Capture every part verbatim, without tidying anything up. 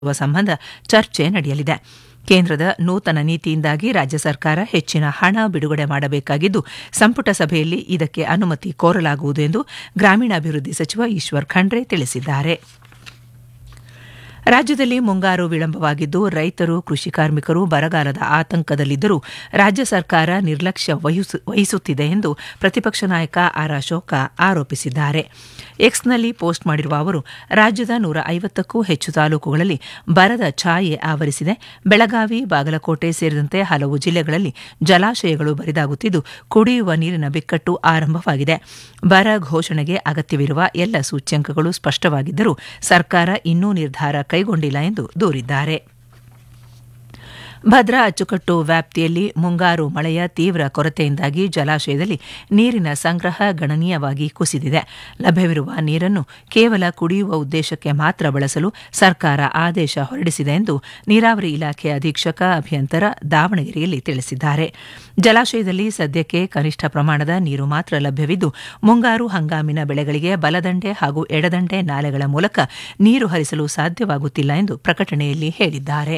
ಸಂಬಂಧ ಚರ್ಚೆ ನಡೆಯಲಿದೆ. ಕೇಂದ್ರದ ನೂತನ ನೀತಿಯಿಂದಾಗಿ ರಾಜ್ಯ ಸರ್ಕಾರ ಹೆಚ್ಚಿನ ಹಣ ಬಿಡುಗಡೆ ಮಾಡಬೇಕಾಗಿದ್ದು, ಸಂಪುಟ ಸಭೆಯಲ್ಲಿ ಇದಕ್ಕೆ ಅನುಮತಿ ಕೋರಲಾಗುವುದು ಎಂದು ಗ್ರಾಮೀಣಾಭಿವೃದ್ಧಿ ಸಚಿವ ಈಶ್ವರ್ ಖಂಡ್ರೆ ತಿಳಿಸಿದ್ದಾರೆ. ರಾಜ್ಯದಲ್ಲಿ ಮುಂಗಾರು ವಿಳಂಬವಾಗಿದ್ದು, ರೈತರು, ಕೃಷಿ ಕಾರ್ಮಿಕರು ಬರಗಾಲದ ಆತಂಕದಲ್ಲಿದ್ದರೂ ರಾಜ್ಯ ಸರ್ಕಾರ ನಿರ್ಲಕ್ಷ್ಯ ವಹಿಸುತ್ತಿದೆ ಎಂದು ಪ್ರತಿಪಕ್ಷ ನಾಯಕ ಆರ್ ಅಶೋಕ ಆರೋಪಿಸಿದ್ದಾರೆ. ಎಕ್ಸ್ನಲ್ಲಿ ಪೋಸ್ಟ್ ಮಾಡಿರುವ ಅವರು, ರಾಜ್ಯದ ನೂರ ಐವತ್ತಕ್ಕೂ ಹೆಚ್ಚು ತಾಲೂಕುಗಳಲ್ಲಿ ಬರದ ಛಾಯೆ ಆವರಿಸಿದೆ. ಬೆಳಗಾವಿ, ಬಾಗಲಕೋಟೆ ಸೇರಿದಂತೆ ಹಲವು ಜಿಲ್ಲೆಗಳಲ್ಲಿ ಜಲಾಶಯಗಳು ಬರಿದಾಗುತ್ತಿದ್ದು, ಕುಡಿಯುವ ನೀರಿನ ಬಿಕ್ಕಟ್ಟು ಆರಂಭವಾಗಿದೆ. ಬರ ಘೋಷಣೆಗೆ ಅಗತ್ಯವಿರುವ ಎಲ್ಲ ಸೂಚ್ಯಂಕಗಳು ಸ್ಪಷ್ಟವಾಗಿದ್ದರೂ ಸರ್ಕಾರ ಇನ್ನೂ ನಿರ್ಧಾರ ಕೈಗೊಂಡಿಲ್ಲ ಎಂದು ದೂರಿದ್ದಾರೆ. ಭದ್ರಾ ಅಚ್ಚುಕಟ್ಟು ವ್ಯಾಪ್ತಿಯಲ್ಲಿ ಮುಂಗಾರು ಮಳೆಯ ತೀವ್ರ ಕೊರತೆಯಿಂದಾಗಿ ಜಲಾಶಯದಲ್ಲಿ ನೀರಿನ ಸಂಗ್ರಹ ಗಣನೀಯವಾಗಿ ಕುಸಿದಿದೆ. ಲಭ್ಯವಿರುವ ನೀರನ್ನು ಕೇವಲ ಕುಡಿಯುವ ಉದ್ದೇಶಕ್ಕೆ ಮಾತ್ರ ಬಳಸಲು ಸರ್ಕಾರ ಆದೇಶ ಹೊರಡಿಸಿದೆ ಎಂದು ನೀರಾವರಿ ಇಲಾಖೆ ಅಧೀಕ್ಷಕ ಅಭಿಯಂತರ ದಾವಣಗೆರೆಯಲ್ಲಿ ತಿಳಿಸಿದ್ದಾರೆ. ಜಲಾಶಯದಲ್ಲಿ ಸದ್ಯಕ್ಕೆ ಕನಿಷ್ಠ ಪ್ರಮಾಣದ ನೀರು ಮಾತ್ರ ಲಭ್ಯವಿದ್ದು, ಮುಂಗಾರು ಹಂಗಾಮಿನ ಬೆಳೆಗಳಿಗೆ ಬಲದಂಡೆ ಹಾಗೂ ಎಡದಂಡೆ ನಾಲೆಗಳ ಮೂಲಕ ನೀರು ಹರಿಸಲು ಸಾಧ್ಯವಾಗುತ್ತಿಲ್ಲ ಎಂದು ಪ್ರಕಟಣೆಯಲ್ಲಿ ಹೇಳಿದ್ದಾರೆ.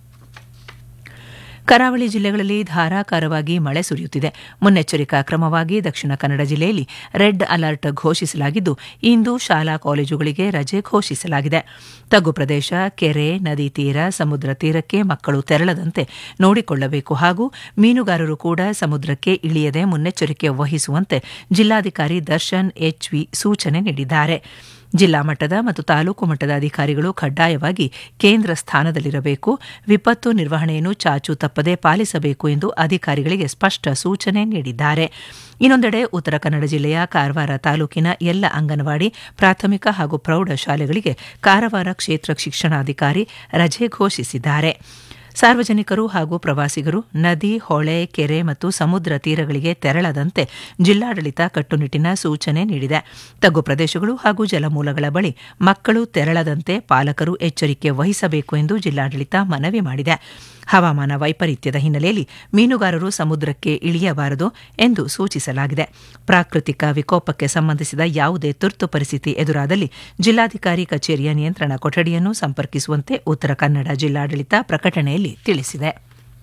ಕರಾವಳಿ ಜಿಲ್ಲೆಗಳಲ್ಲಿ ಧಾರಾಕಾರವಾಗಿ ಮಳೆ ಸುರಿಯುತ್ತಿದೆ. ಮುನ್ನೆಚ್ಚರಿಕಾ ಕ್ರಮವಾಗಿ ದಕ್ಷಿಣ ಕನ್ನಡ ಜಿಲ್ಲೆಯಲ್ಲಿ ರೆಡ್ ಅಲರ್ಟ್ ಘೋಷಿಸಲಾಗಿದ್ದು, ಇಂದು ಶಾಲಾ ಕಾಲೇಜುಗಳಿಗೆ ರಜೆ ಘೋಷಿಸಲಾಗಿದೆ. ತಗ್ಗು ಪ್ರದೇಶ, ಕೆರೆ, ನದಿ ತೀರ, ಸಮುದ್ರ ತೀರಕ್ಕೆ ಮಕ್ಕಳು ತೆರಳದಂತೆ ನೋಡಿಕೊಳ್ಳಬೇಕು ಹಾಗೂ ಮೀನುಗಾರರು ಕೂಡ ಸಮುದ್ರಕ್ಕೆ ಇಳಿಯದೆ ಮುನ್ನೆಚ್ಚರಿಕೆ ವಹಿಸುವಂತೆ ಜಿಲ್ಲಾಧಿಕಾರಿ ದರ್ಶನ್ ಎಚ್ವಿ ಸೂಚನೆ ನೀಡಿದ್ದಾರೆ. ಜಿಲ್ಲಾ ಮಟ್ಟದ ಮತ್ತು ತಾಲೂಕು ಮಟ್ಟದ ಅಧಿಕಾರಿಗಳು ಕಡ್ಡಾಯವಾಗಿ ಕೇಂದ್ರ ಸ್ಥಾನದಲ್ಲಿರಬೇಕು, ವಿಪತ್ತು ನಿರ್ವಹಣೆಯನ್ನು ಚಾಚು ತಪ್ಪದೆ ಪಾಲಿಸಬೇಕು ಎಂದು ಅಧಿಕಾರಿಗಳಿಗೆ ಸ್ಪಷ್ಟ ಸೂಚನೆ ನೀಡಿದ್ದಾರೆ. ಇನ್ನೊಂದೆಡೆ ಉತ್ತರ ಕನ್ನಡ ಜಿಲ್ಲೆಯ ಕಾರವಾರ ತಾಲೂಕಿನ ಎಲ್ಲ ಅಂಗನವಾಡಿ, ಪ್ರಾಥಮಿಕ ಹಾಗೂ ಪ್ರೌಢ ಶಾಲೆಗಳಿಗೆ ಕಾರವಾರ ಕ್ಷೇತ್ರ ಶಿಕ್ಷಣಾಧಿಕಾರಿ ರಜೆ ಘೋಷಿಸಿದ್ದಾರೆ. ಸಾರ್ವಜನಿಕರು ಹಾಗೂ ಪ್ರವಾಸಿಗರು ನದಿ, ಹೊಳೆ, ಕೆರೆ ಮತ್ತು ಸಮುದ್ರ ತೀರಗಳಿಗೆ ತೆರಳದಂತೆ ಜಿಲ್ಲಾಡಳಿತ ಕಟ್ಟುನಿಟ್ಟಿನ ಸೂಚನೆ ನೀಡಿದೆ. ತಗ್ಗು ಪ್ರದೇಶಗಳು ಹಾಗೂ ಜಲಮೂಲಗಳ ಬಳಿ ಮಕ್ಕಳು ತೆರಳದಂತೆ ಪಾಲಕರು ಎಚ್ಚರಿಕೆ ವಹಿಸಬೇಕು ಎಂದು ಜಿಲ್ಲಾಡಳಿತ ಮನವಿ ಮಾಡಿದೆ. ಹವಾಮಾನ ವೈಪರೀತ್ಯದ ಹಿನ್ನೆಲೆಯಲ್ಲಿ ಮೀನುಗಾರರು ಸಮುದ್ರಕ್ಕೆ ಇಳಿಯಬಾರದು ಎಂದು ಸೂಚಿಸಲಾಗಿದೆ. ಪ್ರಾಕೃತಿಕ ವಿಕೋಪಕ್ಕೆ ಸಂಬಂಧಿಸಿದ ಯಾವುದೇ ತುರ್ತು ಪರಿಸ್ಥಿತಿ ಎದುರಾದಲ್ಲಿ ಜಿಲ್ಲಾಧಿಕಾರಿ ಕಚೇರಿಯ ನಿಯಂತ್ರಣ ಕೊಠಡಿಯನ್ನು ಸಂಪರ್ಕಿಸುವಂತೆ ಉತ್ತರ ಕನ್ನಡ ಜಿಲ್ಲಾಡಳಿತ ಪ್ರಕಟಣೆಯಲ್ಲಿ ತಿಳಿಸಿದೆ.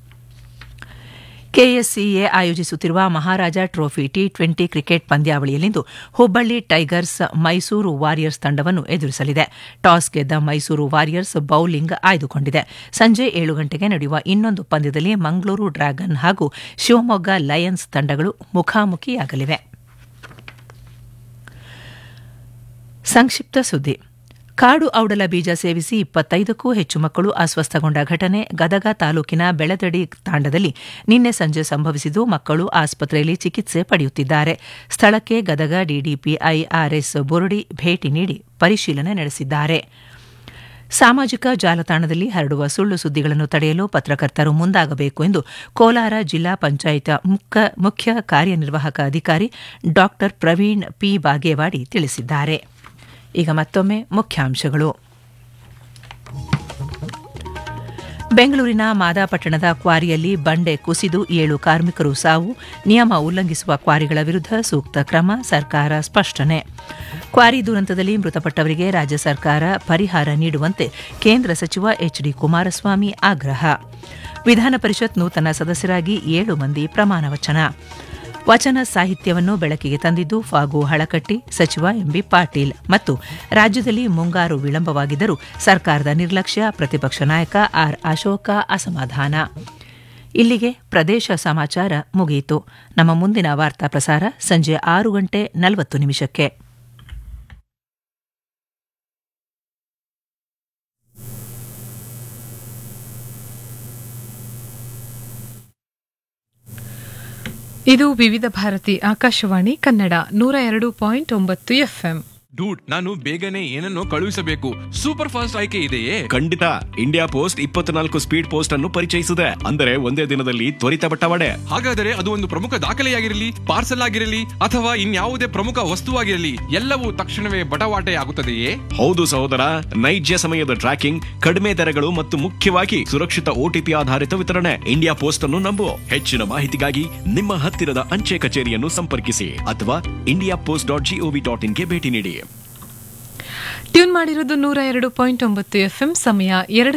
ಕೆಎಸ್ಸಿಎ ಆಯೋಜಿಸುತ್ತಿರುವ ಮಹಾರಾಜ trophy T twenty cricket ಪಂದ್ಯಾವಳಿಯಲ್ಲಿಂದು Hubballi tigers Mysuru warriors ತಂಡವನ್ನು ಎದುರಿಸಲಿದೆ. ಟಾಸ್ ಗೆದ್ದ ಮೈಸೂರು ವಾರಿಯರ್ಸ್ ಬೌಲಿಂಗ್ ಆಯ್ದುಕೊಂಡಿದೆ. ಸಂಜೆ ಏಳು ಗಂಟೆಗೆ ನಡೆಯುವ ಇನ್ನೊಂದು ಪಂದ್ಯದಲ್ಲಿ ಮಂಗಳೂರು ಡ್ರ್ಯಾಗನ್ ಹಾಗೂ ಶಿವಮೊಗ್ಗ ಲಯನ್ಸ್ ತಂಡಗಳು ಮುಖಾಮುಖಿಯಾಗಲಿವೆ. ಸಂಕ್ಷಿಪ್ತ ಸುದ್ದಿ. ಕಾಡು ಔಡಲ ಬೀಜ ಸೇವಿಸಿ ಇಪ್ಪತ್ತೈದಕ್ಕೂ ಹೆಚ್ಚು ಮಕ್ಕಳು ಅಸ್ವಸ್ಥಗೊಂಡ ಘಟನೆ ಗದಗ ತಾಲೂಕಿನ ಬೆಳದಡಿ ತಾಂಡದಲ್ಲಿ ನಿನ್ನೆ ಸಂಜೆ ಸಂಭವಿಸಿದ್ದು, ಮಕ್ಕಳು ಆಸ್ಪತ್ರೆಯಲ್ಲಿ ಚಿಕಿತ್ಸೆ ಪಡೆಯುತ್ತಿದ್ದಾರೆ. ಸ್ಥಳಕ್ಕೆ ಗದಗ ಡಿಡಿಪಿಐ ಆರ್ಎಸ್ ಬುರುಡಿ ಭೇಟಿ ನೀಡಿ ಪರಿಶೀಲನೆ ನಡೆಸಿದ್ದಾರೆ. ಸಾಮಾಜಿಕ ಜಾಲತಾಣದಲ್ಲಿ ಹರಡುವ ಸುಳ್ಳು ಸುದ್ದಿಗಳನ್ನು ತಡೆಯಲು ಪತ್ರಕರ್ತರು ಮುಂದಾಗಬೇಕು ಎಂದು ಕೋಲಾರ ಜಿಲ್ಲಾ ಪಂಚಾಯತ್ ಮುಖ್ಯ ಕಾರ್ಯನಿರ್ವಾಹಕ ಅಧಿಕಾರಿ ಡಾ ಪ್ರವೀಣ್ ಪಿ ಬಾಗೇವಾಡಿ ತಿಳಿಸಿದ್ದಾರೆ. ಈಗ ಮತ್ತೊಮ್ಮೆ ಮುಖ್ಯಾಂಶಗಳು. ಬೆಂಗಳೂರಿನ ಮಾದಾಪಟ್ಟಣದ ಕ್ವಾರಿಯಲ್ಲಿ ಬಂಡೆ ಕುಸಿದು ಏಳು ಕಾರ್ಮಿಕರು ಸಾವು, ನಿಯಮ ಉಲ್ಲಂಘಿಸುವ ಕ್ವಾರಿಗಳ ವಿರುದ್ಧ ಸೂಕ್ತ ಕ್ರಮ, ಸರ್ಕಾರ ಸ್ಪಷ್ಟನೆ. ಕ್ವಾರಿ ದುರಂತದಲ್ಲಿ ಮೃತಪಟ್ಟವರಿಗೆ ರಾಜ್ಯ ಸರ್ಕಾರ ಪರಿಹಾರ ನೀಡುವಂತೆ ಕೇಂದ್ರ ಸಚಿವ ಎಚ್ ಡಿ ಕುಮಾರಸ್ವಾಮಿ ಆಗ್ರಹ. ವಿಧಾನ ಪರಿಷತ್ ನೂತನ ಸದಸ್ಯರಾಗಿ ಏಳು ಮಂದಿ ಪ್ರಮಾಣ ವಚನ. ವಚನ ಸಾಹಿತ್ಯವನ್ನು ಬೆಳಕಿಗೆ ತಂದಿದ್ದು ಫಾಗು ಹಳಕಟ್ಟಿ, ಸಚಿವ ಎಂಬಿ ಪಾಟೀಲ್. ಮತ್ತು ರಾಜ್ಯದಲ್ಲಿ ಮುಂಗಾರು ವಿಳಂಬವಾಗಿದ್ದರೂ ಸರ್ಕಾರದ ನಿರ್ಲಕ್ಷ್ಯ, ಪ್ರತಿಪಕ್ಷ ನಾಯಕ ಆರ್ ಅಶೋಕ ಅಸಮಾಧಾನ. ಇಲ್ಲಿಗೆ ಪ್ರದೇಶ ಸಮಾಚಾರ ಮುಗಿಯಿತು. ನಮ್ಮ ಮುಂದಿನ ವಾರ್ತಾ ಪ್ರಸಾರ ಸಂಜೆ ಆರು ಗಂಟೆ ನಲವತ್ತು ನಿಮಿಷಕ್ಕೆ. ಇದು ವಿವಿಧ ಭಾರತಿ ಆಕಾಶವಾಣಿ ಕನ್ನಡ ನೂರ ಎರಡು ಪಾಯಿಂಟ್ ಒಂಬತ್ತು ಎಫ್ಎಂ. ಡೂಡ್, ನಾನು ಬೇಗನೆ ಏನನ್ನೋ ಕಳುಹಿಸಬೇಕು. ಸೂಪರ್ ಫಾಸ್ಟ್ ಆಯ್ಕೆ ಇದೆಯೇ? ಖಂಡಿತ. ಇಂಡಿಯಾ ಪೋಸ್ಟ್ ಇಪ್ಪತ್ನಾಲ್ಕು ಸ್ಪೀಡ್ ಪೋಸ್ಟ್ ಅನ್ನು ಪರಿಚಯಿಸಿದೆ. ಅಂದರೆ ಒಂದೇ ದಿನದಲ್ಲಿ ತ್ವರಿತ ಬಟ್ಟವಾಡೆ. ಹಾಗಾದರೆ ಅದು ಒಂದು ಪ್ರಮುಖ ದಾಖಲೆಯಾಗಿರಲಿ, ಪಾರ್ಸಲ್ ಆಗಿರಲಿ ಅಥವಾ ಇನ್ಯಾವುದೇ ಪ್ರಮುಖ ವಸ್ತುವಾಗಿರಲಿ, ಎಲ್ಲವೂ ತಕ್ಷಣವೇ ಬಟವಾಟೆ ಆಗುತ್ತದೆಯೇ? ಹೌದು ಸಹೋದರ, ನೈಜ ಸಮಯದ ಟ್ರ್ಯಾಕಿಂಗ್, ಕಡಿಮೆ ದರಗಳು ಮತ್ತು ಮುಖ್ಯವಾಗಿ ಸುರಕ್ಷಿತ ಓಟಿಪಿ ಆಧಾರಿತ ವಿತರಣೆ. ಇಂಡಿಯಾ ಪೋಸ್ಟ್ ಅನ್ನು ನಂಬು. ಹೆಚ್ಚಿನ ಮಾಹಿತಿಗಾಗಿ ನಿಮ್ಮ ಹತ್ತಿರದ ಅಂಚೆ ಕಚೇರಿಯನ್ನು ಸಂಪರ್ಕಿಸಿ ಅಥವಾ India post dot gov dot ಇನ್ಗೆ ಭೇಟಿ ನೀಡಿ. ಟ್ಯೂನ್ ಮಾಡಿರೋದು ನೂರ ಎರಡು ಪಾಯಿಂಟ್ ಒಂಬತ್ತು ಎಫ್ಎಂ. ಸಮಯ ಎರಡು